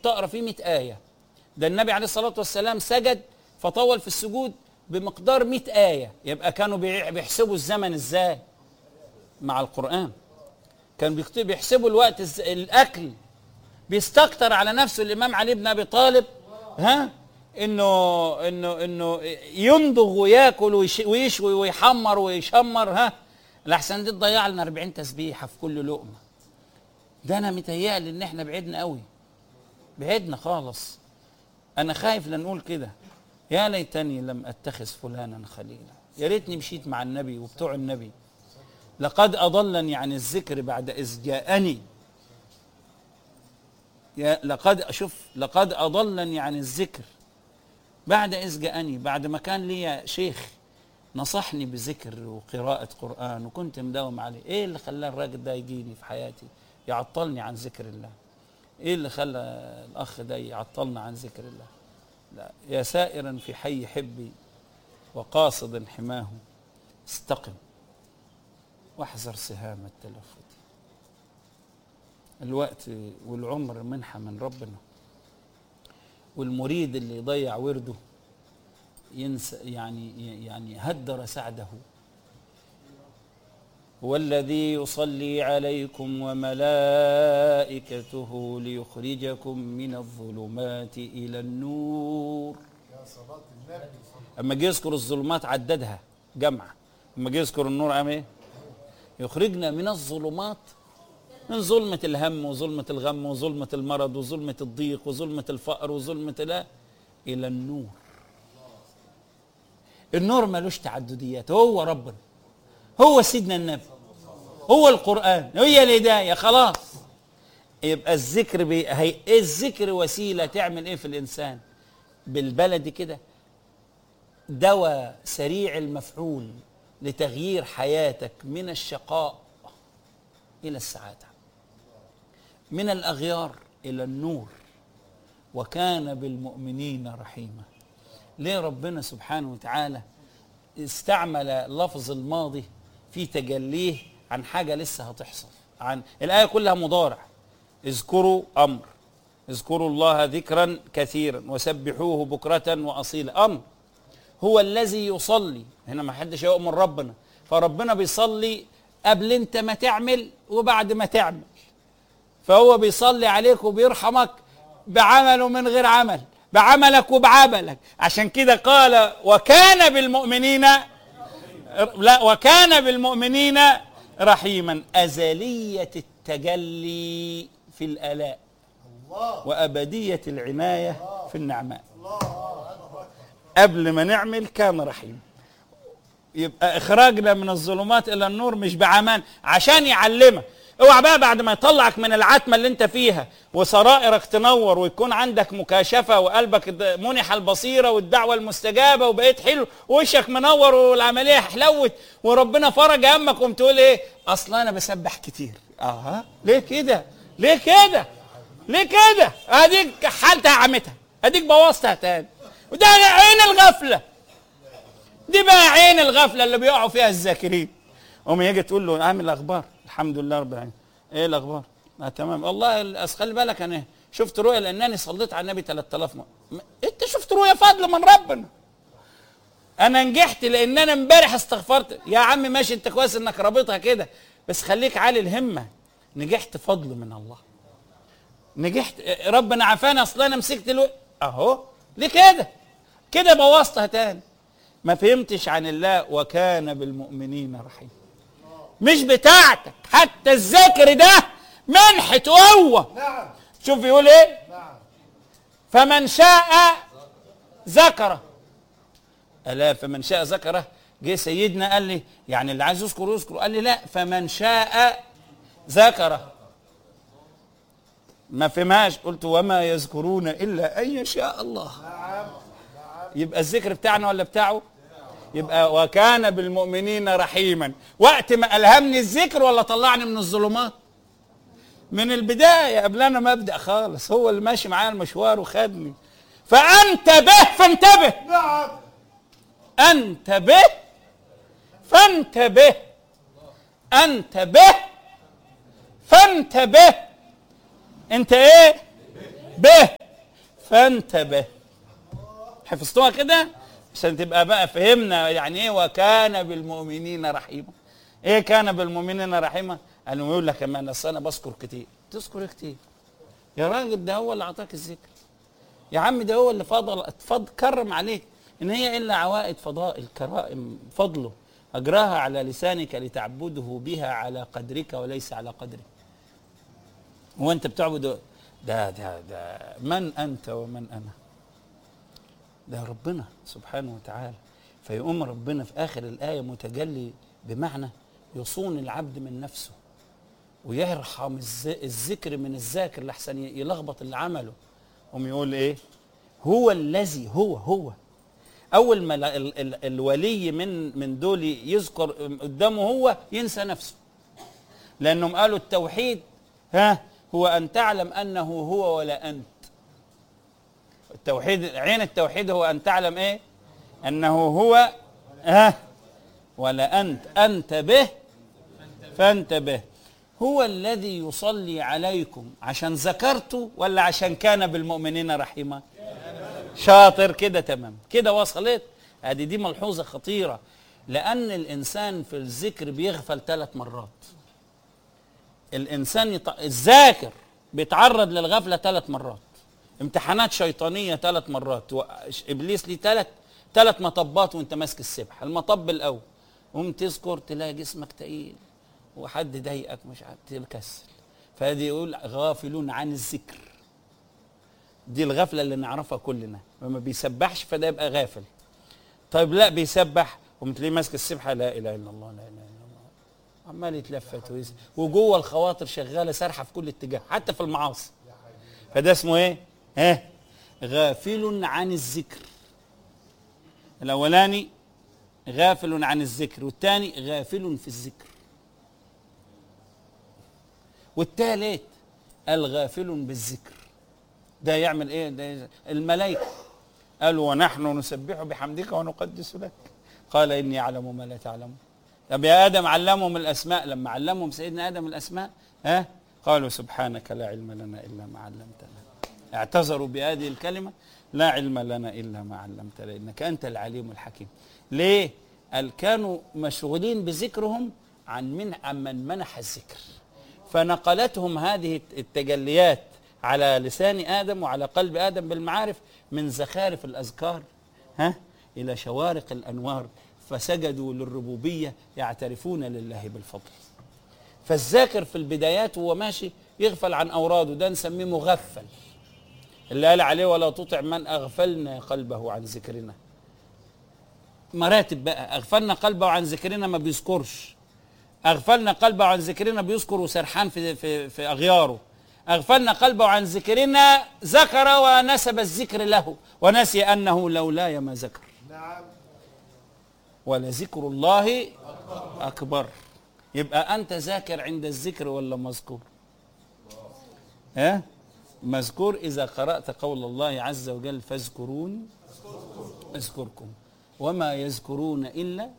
تقرا فيه 100 آية. ده النبي عليه الصلاة والسلام سجد فطول في السجود بمقدار 100 آية. يبقى كانوا بيحسبوا الزمن ازاي مع القرآن؟ كانوا بيحسبوا الوقت الأكل. بيستكتر على نفسه الإمام علي بن أبي طالب إنه يمضغ وياكل ويشوي ويحمر ويشمر الأحسن دي تضيع لنا 40 تسبيحة في كل لقمة. ده أنا متهيألي إن إحنا بعدنا قوي، بعدنا خالص. أنا خايف لنقول كده، يا ليتني لم أتخذ فلانا خليلا، يا ريتني مشيت مع النبي وبتوع النبي. لقد أضلني عن الذكر بعد إذ جاءني. لقد أضلني عن الذكر بعد إذ جاءني. بعد ما كان لي شيخ نصحني بذكر وقراءة قرآن وكنت مداوم عليه. إيه اللي خلى الراجل ده يجيني في حياتي يعطلني عن ذكر الله؟ إيه اللي خلى الأخ ده يعطلنا عن ذكر الله؟ لا، يا سائرا في حي حبي وقاصدا حماه استقم واحذر سهام التلفت. الوقت والعمر منحة من ربنا، والمريد اللي يضيع ورده ينسى يعني هدر سعده. هو الذي يصلي عليكم وملائكته ليخرجكم من الظلمات إلى النور. أما جه يذكر الظلمات عددها جمع، أما جه يذكر النور قام إيه؟ يخرجنا من الظلمات، من ظلمة الهم وظلمة الغم وظلمة المرض وظلمة الضيق وظلمة الفقر وظلمة لا إلى النور. النور ملوش تعدديات، هو ربنا، هو سيدنا النبي، هو القرآن، هي الهداية. خلاص يبقى الذكر الذكر وسيلة تعمل ايه في الإنسان؟ بالبلد كده دواء سريع المفعول لتغيير حياتك من الشقاء إلى السعادة، من الأغيار إلى النور. وكان بالمؤمنين رحيما. ليه ربنا سبحانه وتعالى استعمل لفظ الماضي في تجليه عن حاجة لسه هتحصل؟ عن الآية كلها مضارع. اذكروا أمر، اذكروا الله ذكرا كثيرا وسبحوه بكرة وأصيلا. أمر، هو الذي يصلي. هنا ما حدش يؤمن ربنا، فربنا بيصلي قبل انت ما تعمل وبعد ما تعمل. فهو بيصلي عليك وبيرحمك بعمل ومن غير عمل، بعملك وبعملك. عشان كده قال وكان بالمؤمنين رحيما. أزلية التجلي في الآلاء وأبدية العناية في النعماء. قبل ما نعمل كان رحيم. يبقى إخراجنا من الظلمات إلى النور مش بعمان، عشان يعلمك. اوعى بقى بعد ما يطلعك من العتمة اللي انت فيها وسرائرك تنور ويكون عندك مكاشفة وقلبك منح البصيرة والدعوة المستجابة وبقيت حلو ووشك منور والعملية حلوت وربنا فرج همك، قمت تقول ايه؟ اصلا انا بسبح كتير. ليه كده؟ ليه كده؟ ليه كده؟ اديك حالتها عمتها، اديك بوظتها تاني. وده عين الغفلة، دي بقى عين الغفلة اللي بيقعوا فيها الذاكرين. يجي تقول له عامل الاخبار؟ الحمد لله رب العالمين. ايه الاخبار؟ تمام والله. خلي بالك انا شفت رؤيا لانني صليت على النبي 3000 مرة. انت شفت رؤيا فضل من ربنا. انا نجحت لان انا امبارح استغفرت. يا عم ماشي، انت كويس انك رابطها كده، بس خليك عالي الهمة. نجحت فضل من الله، نجحت ربنا عافانا. اصلا انا مسكت اهو. ليه كده؟ كده بوظتها تاني. ما فهمتش عن الله. وكان بالمؤمنين رحيم. مش بتاعتك، حتى الذكر ده منحة هو. نعم. شوف يقول ايه؟ نعم. فمن شاء ذكره. ألا فمن شاء ذكره. جه سيدنا قال لي يعني اللي عايز يذكر يذكر. قال لي لا، فمن شاء ذكره. ما فهمهاش. قلت وما يذكرون إلا أن يشاء الله. نعم. يبقى الذكر بتاعنا ولا بتاعه؟ يبقى وكان بالمؤمنين رحيما. وقت ما ألهمني الذكر ولا طلعني من الظلمات؟ من البداية قبل أنا ما أبدأ خالص. هو اللي ماشي معايا المشوار وخدني. فانتبه فانتبه. نعم. انتبه فانتبه. انتبه فانتبه. انت ايه؟ به. فانتبه. حفظتوها كده عشان تبقى بقى فهمنا يعني ايه وكان بالمؤمنين رحيما. ايه كان بالمؤمنين رحيما؟ قالوا يقول لك كمان اصل انا بذكر كتير. تذكر كتير يا راجل؟ ده هو اللي اعطاك الذكر يا عم، ده هو اللي فضل كرم عليك. ان هي الا عوائد فضائل كرائم فضله اجراها على لسانك لتعبده بها على قدرك وليس على قدرك. هو انت بتعبد ده من انت ومن انا؟ ده ربنا سبحانه وتعالى. فيقوم ربنا في اخر الايه متجلي بمعنى يصون العبد من نفسه ويرحم الذكر من الذاكر لحسن يلخبط اللي عمله. هم يقول ايه؟ هو الذي هو اول ما الولي من دول يذكر قدامه هو ينسى نفسه، لانهم قالوا التوحيد هو ان تعلم انه هو ولا انت. التوحيد عين التوحيد هو ان تعلم ايه؟ انه هو ولا انت به فانتبه. هو الذي يصلي عليكم عشان ذكرته ولا عشان كان بالمؤمنين رحيما؟ شاطر كده، تمام كده وصلت. دي ملحوظة خطيرة، لأن الإنسان في الذكر بيغفل 3 مرات. الإنسان الذاكر بيتعرض للغفلة 3 مرات، امتحانات شيطانية 3 مرات، إبليس ليه 3 مطبات وانت ماسك السبحة. المطب الأول قوم تذكر تلاقي جسمك تقيل وحد ضايقك مش عارف تكسل، فهذه يقول غافلون عن الذكر. دي الغفله اللي نعرفها كلنا، لما بيسبحش فده يبقى غافل. طيب لا بيسبح ومتلاقيه ماسك السبحه لا اله الا الله لا اله الا الله، عمال يتلفت وجوه الخواطر شغاله سارحه في كل اتجاه حتى في المعاصي. فده اسمه ايه؟ غافل عن الذكر. الاولاني غافل عن الذكر، والثاني غافل في الذكر، والثالث الغافل بالذكر. ده يعمل ايه؟ ده الملائكه قالوا ونحن نسبح بحمدك ونقدس لك، قال اني اعلم ما لا تعلمون. طب يا ادم علمهم الاسماء، لما علمهم سيدنا ادم الاسماء قالوا سبحانك لا علم لنا الا ما علمتنا. اعتذروا بهذه الكلمه لا علم لنا الا ما علمتنا انك انت العليم الحكيم. ليه؟ قال كانوا مشغولين بذكرهم عن من منح الذكر، فنقلتهم هذه التجليات على لسان آدم وعلى قلب آدم بالمعارف من زخارف الأذكار إلى شوارق الأنوار، فسجدوا للربوبية يعترفون لله بالفضل. فالذاكر في البدايات وهو ماشي يغفل عن أوراده، ده نسميه مغفل، اللي قال عليه ولا تطع من أغفلنا قلبه عن ذكرنا. مراتب بقى، أغفلنا قلبه عن ذكرنا ما بيذكرش، أغفلنا قلبه عن ذكرنا بيذكر وسرحان في أغياره، أغفلنا قلبه عن ذكرنا ذكر ونسب الذكر له ونسي أنه لولاي ما ذكر. نعم. ولذكر الله أكبر. يبقى أنت ذاكر عند الذكر ولا مذكور؟ مذكور إذا قرأت قول الله عز وجل فاذكروني أذكركم وما يذكرون إلا.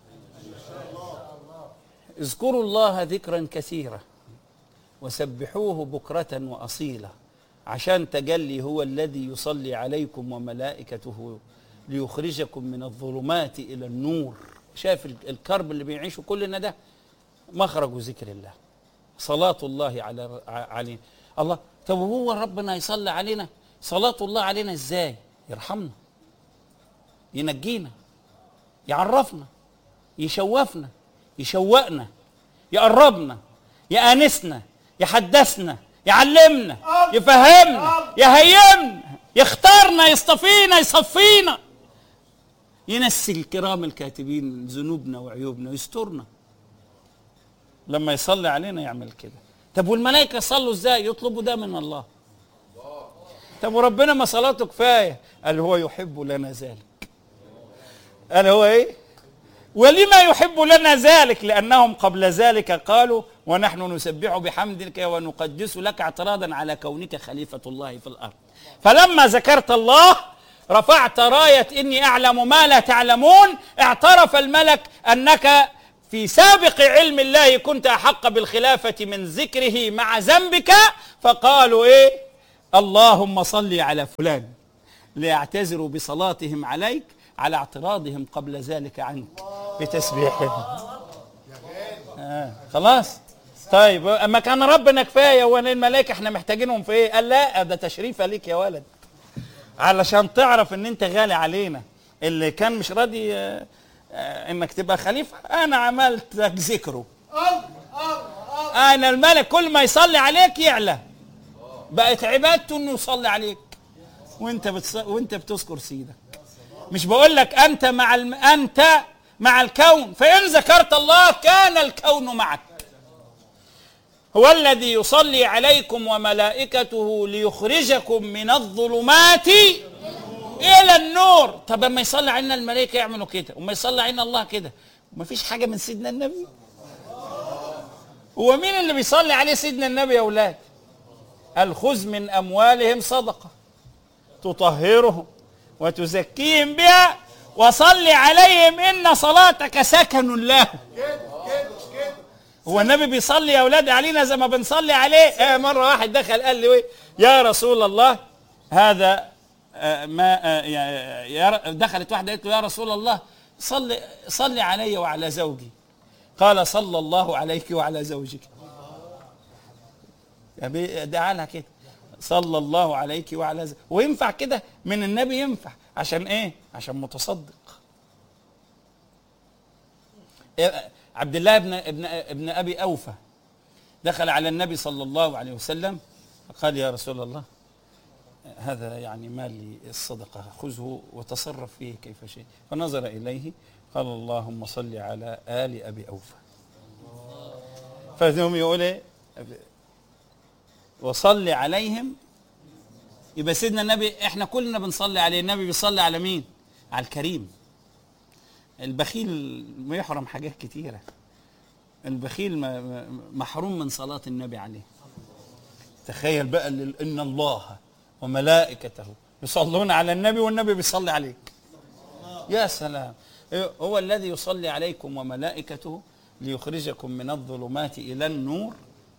اذكروا الله ذكرا كثيرا وسبحوه بكرة وأصيلا، عشان تجلي هو الذي يصلي عليكم وملائكته ليخرجكم من الظلمات إلى النور. شايف الكرب اللي بيعيشه كلنا ده مخرج ذكر الله، صلاة الله علينا. الله، طب هو ربنا يصلي علينا؟ صلاة الله علينا ازاي؟ يرحمنا، ينجينا، يعرفنا، يشوفنا، يشوقنا، يقربنا، يآنسنا، يحدثنا، يعلمنا، يفهمنا، يهيمنا، يختارنا، يصطفينا، يصفينا، ينسي الكرام الكاتبين ذنوبنا وعيوبنا، يسترنا. لما يصلي علينا يعمل كده. طب والملائكة يصلوا ازاي؟ يطلبوا ده من الله. طب وربنا ما صلاته كفاية؟ قال هو يحب لنا ذلك. قال هو ايه؟ ولما يحب لنا ذلك؟ لأنهم قبل ذلك قالوا ونحن نسبح بحمدك ونقدس لك اعتراضا على كونك خليفة الله في الأرض. فلما ذكرت الله رفعت راية إني أعلم ما لا تعلمون. اعترف الملك أنك في سابق علم الله كنت أحق بالخلافة من ذكره مع ذنبك، فقالوا إيه؟ اللهم صل على فلان. ليعتذروا بصلاتهم عليك على اعتراضهم قبل ذلك عنك بتسبيحهم. خلاص. طيب اما كان ربنا كفايه والملائكه احنا محتاجينهم في ايه؟ قال لا، ده تشريف ليك يا ولد، علشان تعرف ان انت غالي علينا. اللي كان مش راضي انك تبقى خليفه، انا عملت لك ذكره. انا الملك كل ما يصلي عليك يعلى، بقت عبادته انه يصلي عليك وانت بتذكر سيدك. مش بقول لك انت انت مع الكون، فان ذكرت الله كان الكون معك. هو الذي يصلي عليكم وملائكته ليخرجكم من الظلمات الى النور. طب اما يصلي علينا الملائكه يعملوا كده، وما يصلي علينا الله كده، وما فيش حاجه من سيدنا النبي. هو مين اللي بيصلي عليه سيدنا النبي يا اولاد؟ قال خذ من اموالهم صدقه تطهرهم وتزكيهم بها وصل عليهم ان صلاتك سكن لهم. هو النبي بيصلي يا اولاد علينا زي ما بنصلي عليه؟ مره واحد دخل قال لي يا رسول الله هذا دخلت واحده قالت له يا رسول الله صلي علي وعلى زوجي. قال صلى الله عليك وعلى زوجك. دعا لها كده صلى الله عليك وعلى زوجك. وينفع كده من النبي؟ ينفع. عشان ايه؟ عشان متصدق. عبد الله ابن ابي اوفى دخل على النبي صلى الله عليه وسلم فقال يا رسول الله هذا يعني مالي الصدقه، خذه وتصرف فيه كيف شئت. فنظر اليه قال اللهم صل على آل ابي اوفى. فهم يقول ايه؟ وصلي عليهم. يبقى سيدنا النبي احنا كلنا بنصلي عليه. النبي بيصلي على مين؟ على الكريم. البخيل يحرم حاجات كتيرة. البخيل محروم من صلاة النبي عليه. تخيل بقى ان الله وملائكته يصلون على النبي والنبي بيصلي عليك. يا سلام. هو الذي يصلي عليكم وملائكته ليخرجكم من الظلمات الى النور.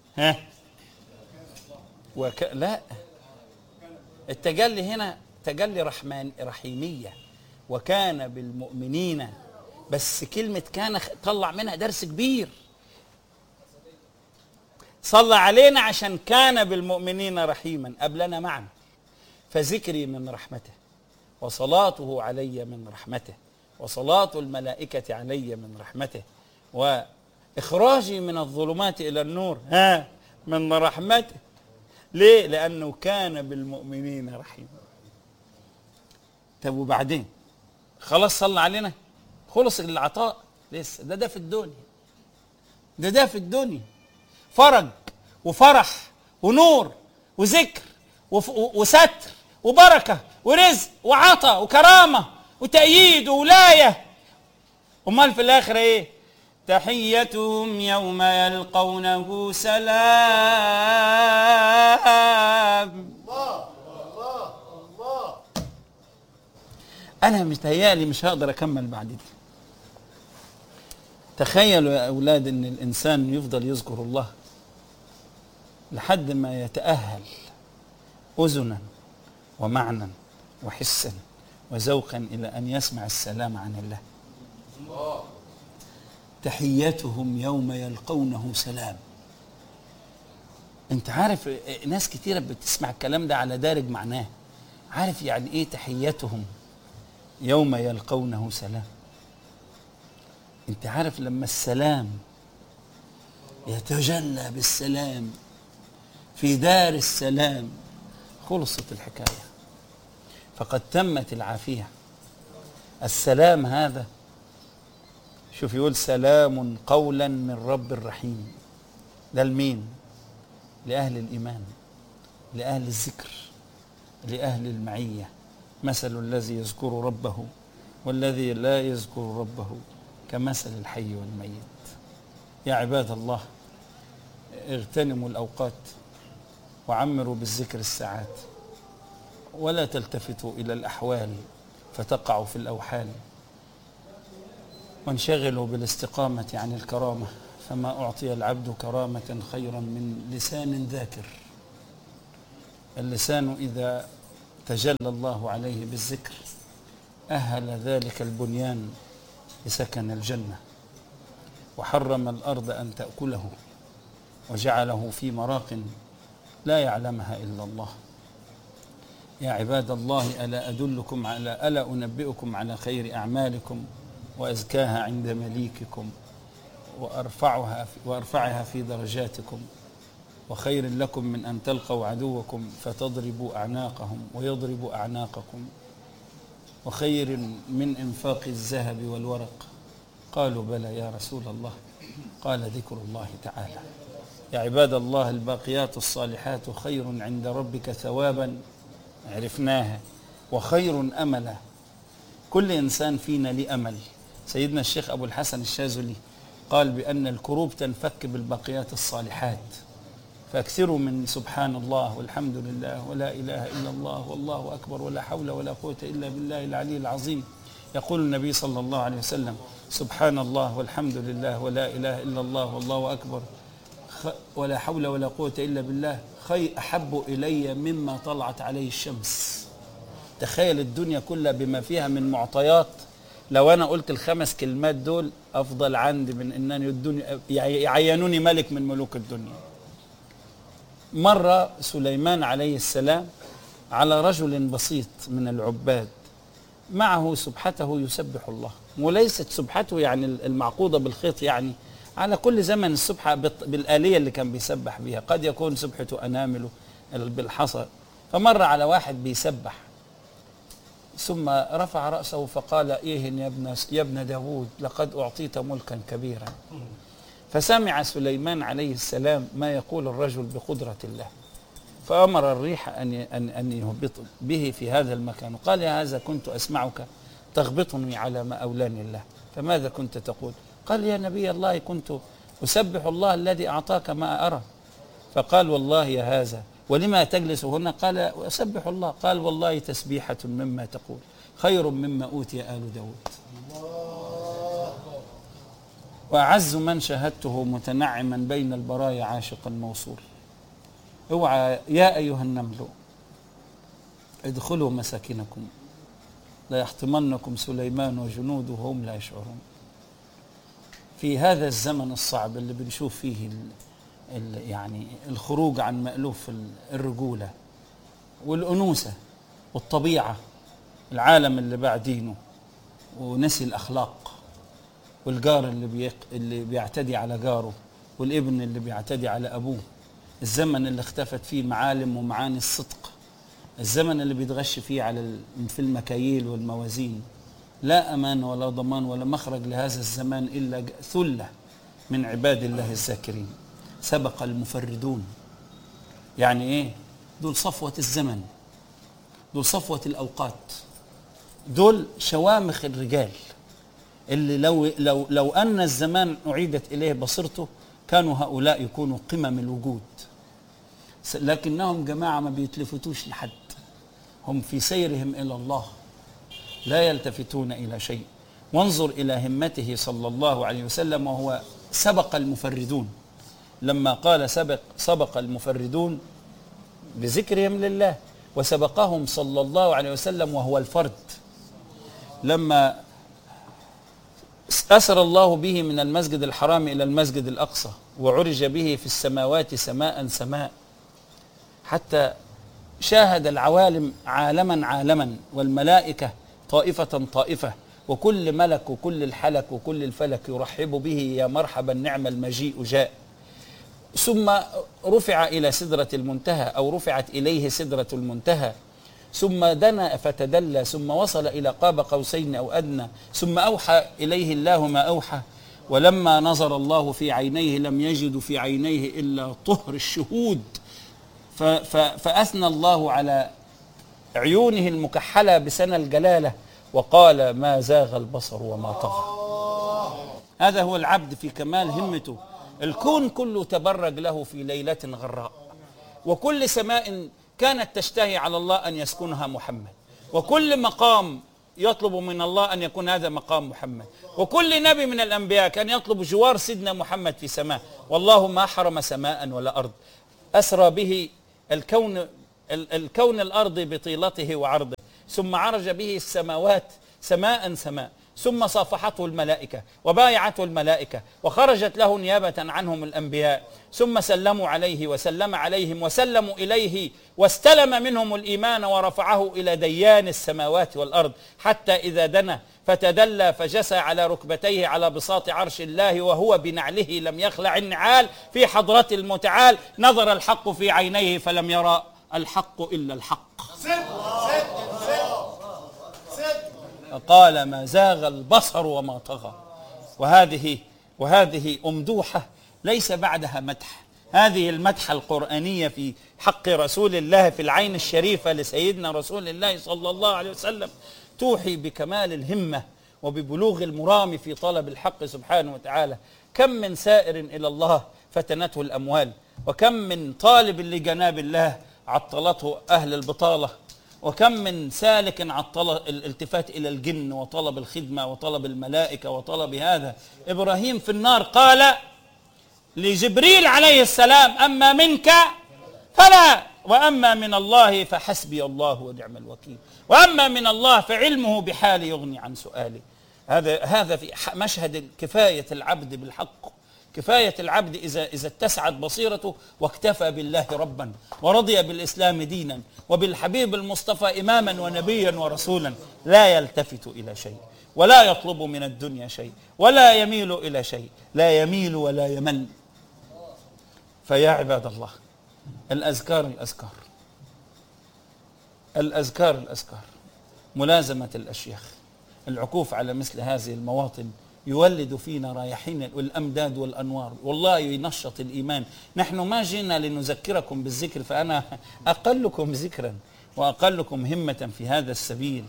لا، التجلي هنا تجلي رحيمية. وكان بالمؤمنين، بس كلمة كان طلع منها درس كبير. صلى علينا عشان كان بالمؤمنين رحيما قبلنا معا، فذكري من رحمته وصلاته علي من رحمته وصلاة الملائكة علي من رحمته وإخراجي من الظلمات إلى النور من رحمته. ليه؟ لأنه كان بالمؤمنين رحيما. طب وبعدين خلاص صلى علينا، خلص العطاء لسه. ده في الدنيا، ده في الدنيا فرج وفرح ونور وذكر وستر وبركة ورزق وعطاء وكرامة وتأييد وولاية. امال في الآخرة ايه؟ تحيتهم يوم يلقونه سلام. أنا متهيألي مش هقدر أكمل بعد دي. تخيلوا يا أولاد إن الإنسان يفضل يذكر الله لحد ما يتأهل أذنا ومعنا وحسا وذوقا إلى أن يسمع السلام عن الله. تحيتهم يوم يلقونه سلام. أنت عارف ناس كتيرة بتسمع الكلام ده على دارج معناه. عارف يعني إيه تحيتهم يوم يلقونه سلام؟ انت عارف لما السلام يتجلى بالسلام في دار السلام خلصت الحكاية، فقد تمت العافية. السلام هذا شوف يقول سلام قولا من رب الرحيم. ده لمين؟ لأهل الإيمان، لأهل الذكر، لأهل المعية. مثل الذي يذكر ربه والذي لا يذكر ربه كمثل الحي والميت. يا عباد الله اغتنموا الأوقات وعمروا بالذكر الساعات، ولا تلتفتوا إلى الأحوال فتقعوا في الأوحال، وانشغلوا بالاستقامة عن الكرامة، فما أعطي العبد كرامة خيرا من لسان ذاكر. اللسان إذا تجلى الله عليه بالذكر أهل ذلك البنيان لسكن الجنة، وحرم الأرض أن تأكله، وجعله في مراق لا يعلمها إلا الله. يا عباد الله، ألا أنبئكم على خير أعمالكم وأزكاها عند مليككم وأرفعها في درجاتكم، وخير لكم من أن تلقوا عدوكم فتضربوا أعناقهم ويضربوا أعناقكم، وخير من إنفاق الذهب والورق. قالوا بلى يا رسول الله، قال ذكر الله تعالى. يا عباد الله، الباقيات الصالحات خير عند ربك ثوابا، عرفناها، وخير أملا. كل إنسان فينا ليه أمل. سيدنا الشيخ أبو الحسن الشاذلي قال بأن الكروب تنفك بالباقيات الصالحات، فاكثروا من سبحان الله والحمد لله ولا إله إلا الله والله أكبر ولا حول ولا قوة إلا بالله العلي العظيم. يقول النبي صلى الله عليه وسلم: سبحان الله والحمد لله ولا إله إلا الله والله أكبر ولا حول ولا قوة إلا بالله أحب إلي مما طلعت عليه الشمس. تخيل الدنيا كلها بما فيها من معطيات، لو أنا قلت ال5 كلمات دول أفضل عندي من أنني الدنيا يعينوني ملك من ملوك الدنيا. مر سليمان عليه السلام على رجل بسيط من العباد معه سبحته يسبح الله، وليست سبحته يعني المعقودة بالخيط، يعني على كل زمن السبحة بالآلية اللي كان بيسبح بها، قد يكون سبحته أنامله بالحصى. فمر على واحد بيسبح ثم رفع رأسه فقال: إيه يا ابن داود، لقد أعطيت ملكا كبيرا. فسمع سليمان عليه السلام ما يقول الرجل بقدرة الله، فأمر الريح أن يهبط به في هذا المكان، وقال: يا هذا كنت أسمعك تغبطني على ما أولاني الله، فماذا كنت تقول؟ قال: يا نبي الله، كنت أسبح الله الذي أعطاك ما أرى. فقال: والله يا هذا، ولما تجلس هنا؟ قال: أسبح الله. قال: والله تسبيحة مما تقول خير مما أوتي آل داود. وأعز من شاهدته متنعما بين البرايا عاشقا موصول. اوعى يا أيها النمل ادخلوا مساكنكم لا يحطمنكم سليمان وجنوده وهم لا يشعرون. في هذا الزمن الصعب اللي بنشوف فيه يعني الخروج عن مألوف الرجولة والأنوثة والطبيعة، العالم اللي باع دينه ونسي الأخلاق، والجار اللي بيعتدي على جاره، والابن اللي بيعتدي على أبوه، الزمن اللي اختفت فيه معالم ومعاني الصدق، الزمن اللي بيتغش فيه في المكاييل والموازين. لا أمان ولا ضمان ولا مخرج لهذا الزمان إلا ثلة من عباد الله الذاكرين. سبق المفردون. يعني إيه؟ دول صفوة الزمن، دول صفوة الأوقات، دول شوامخ الرجال اللي لو أن الزمان أعيدت إليه بصيرته كانوا هؤلاء يكونوا قمم الوجود. لكنهم جماعة ما بيتلفتوش لحد، هم في سيرهم إلى الله لا يلتفتون إلى شيء. وانظر إلى همته صلى الله عليه وسلم، وهو سبق المفردون. لما قال سبق المفردون بذكرهم لله، وسبقهم صلى الله عليه وسلم وهو الفرد. لما أسر الله به من المسجد الحرام إلى المسجد الأقصى، وعرج به في السماوات سماء حتى شاهد العوالم عالما، والملائكة طائفة، وكل ملك وكل الحلك وكل الفلك يرحب به: يا مرحبا نعم المجيء جاء. ثم رفع إلى سدرة المنتهى، أو رفعت إليه سدرة المنتهى، ثم دنا فتدلى، ثم وصل إلى قاب قوسين أو أدنى، ثم أوحى إليه الله ما أوحى. ولما نظر الله في عينيه لم يجد في عينيه إلا طهر الشهود، فأثنى الله على عيونه المكحلة بسنى الجلالة وقال: ما زاغ البصر وما طغى. هذا هو العبد في كمال همته. الكون كله تبرج له في ليلة غراء، وكل سماء كانت تشتهي على الله أن يسكنها محمد، وكل مقام يطلب من الله أن يكون هذا مقام محمد، وكل نبي من الأنبياء كان يطلب جوار سيدنا محمد في سماء. والله ما حرم سماء ولا أرض، أسرى به الكون الكون الأرضي بطيلته وعرضه، ثم عرج به السماوات سماء سماء، ثم صافحته الملائكة وبايعته الملائكة وخرجت له نيابة عنهم الأنبياء، ثم سلموا عليه وسلم عليهم وسلموا إليه واستلم منهم الإيمان ورفعه إلى ديان السماوات والأرض، حتى إذا دنا فتدلى فجسى على ركبتيه على بساط عرش الله وهو بنعله لم يخلع النعال في حضرة المتعال، نظر الحق في عينيه فلم يرى الحق إلا الحق، قال ما زاغ البصر وما طغى. وهذه أمدوحة ليس بعدها مدح. هذه المدحة القرآنية في حق رسول الله في العين الشريفة لسيدنا رسول الله صلى الله عليه وسلم توحي بكمال الهمة وببلوغ المرام في طلب الحق سبحانه وتعالى. كم من سائر إلى الله فتنته الأموال، وكم من طالب لجناب الله عطلته أهل البطالة، وكم من سالك عطل الالتفات إلى الجن وطلب الخدمة وطلب الملائكة وطلب هذا. إبراهيم في النار قال لجبريل عليه السلام أما منك فلا، وأما من الله فحسبي الله ونعم الوكيل، وأما من الله فعلمه بحالي يغني عن سؤالي. هذا في مشهد كفاية العبد بالحق، كفاية العبد إذا اتسعت بصيرته واكتفى بالله ربا ورضي بالإسلام دينا وبالحبيب المصطفى إماما ونبيا ورسولا، لا يلتفت إلى شيء ولا يطلب من الدنيا شيء ولا يميل إلى شيء، لا يميل ولا يمل. فيا عباد الله، الأذكار ملازمة الأشياخ، العكوف على مثل هذه المواطن يولد فينا رايحين والأمداد والأنوار، والله ينشط الإيمان. نحن ما جئنا لنذكركم بالذكر، فأنا أقلكم ذكرا وأقلكم همة في هذا السبيل،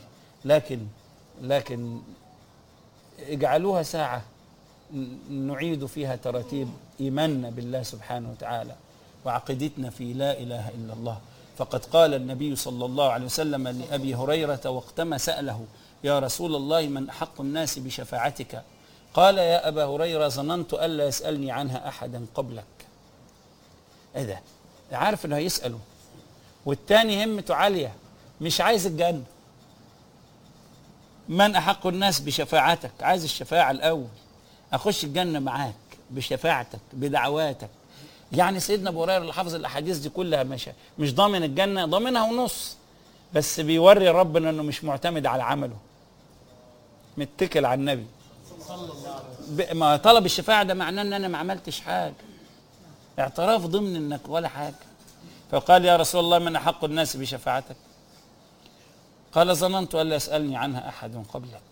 لكن اجعلوها ساعة نعيد فيها تراتيب إيماننا بالله سبحانه وتعالى وعقيدتنا في لا إله إلا الله. فقد قال النبي صلى الله عليه وسلم لأبي هريرة وقتما سأله يا رسول الله من أحق الناس بشفاعتك؟ قال يا أبا هريرة ظننت ألا يسألني عنها أحدا قبلك. إيه ده؟ عارف أنه هيسأله، والتاني همته عالية مش عايز الجنة. من أحق الناس بشفاعتك؟ عايز الشفاعة الأول، أخش الجنة معاك بشفاعتك بدعواتك. يعني سيدنا أبو هريرة اللي حافظ الأحاديث دي كلها مش ضامن الجنة، ضامنها ونص، بس بيوري ربنا أنه مش معتمد على عمله، متكل على النبي. ما طلب الشفاعة ده معناه أن أنا ما عملتش حاجة، اعتراف ضمن أنك ولا حاجة. فقال يا رسول الله من أحق الناس بشفاعتك؟ قال ظننت ألا يسألني عنها أحد قبلك.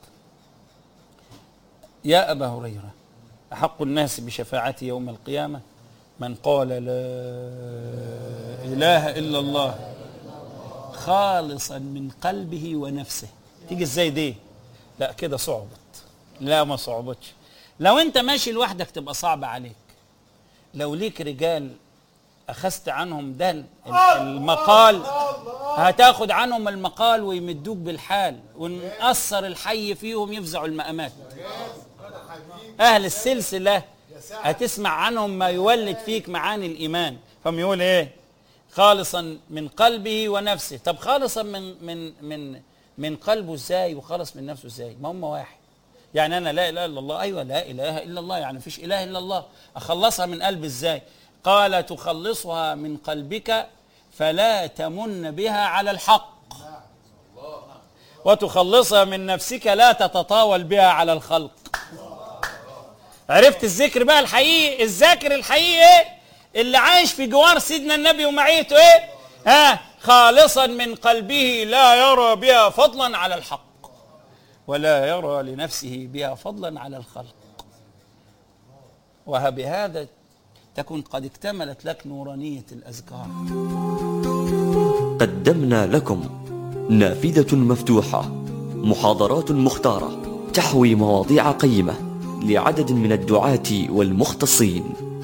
يا أبا هريرة أحق الناس بشفاعتي يوم القيامة من قال لا إله إلا الله خالصا من قلبه ونفسه. تيجي ازاي دي؟ لا كده صعبت. لا ما صعبتش. لو انت ماشي لوحدك تبقى صعبة عليك، لو ليك رجال أخذت عنهم ده المقال هتاخد عنهم المقال ويمدوك بالحال، ونقصر الحي فيهم يفزعوا المقامات. أهل السلسلة هتسمع عنهم ما يولد فيك معاني الإيمان. فهم يقول إيه؟ خالصا من قلبه ونفسه. طب خالصا من قلبه ازاي وخالص من نفسه ازاي؟ ما هم واحد. يعني أنا لا إله إلا الله، أيوة لا إله إلا الله، يعني مفيش إله إلا الله. أخلصها من قلبي ازاي؟ قال تخلصها من قلبك فلا تمن بها على الحق، وتخلصها من نفسك لا تتطاول بها على الخلق. عرفت الذكر بقى الحقيقي؟ الذاكر الحقيقي ايه؟ اللي عايش في جوار سيدنا النبي ومعيته ايه؟ خالصا من قلبه لا يرى بها فضلا على الحق ولا يرى لنفسه بها فضلا على الخلق. وبهذا تكون قد اكتملت لك نورانية الأذكار. قدمنا لكم نافذة مفتوحة، محاضرات مختارة تحوي مواضيع قيمة لعدد من الدعاة والمختصين.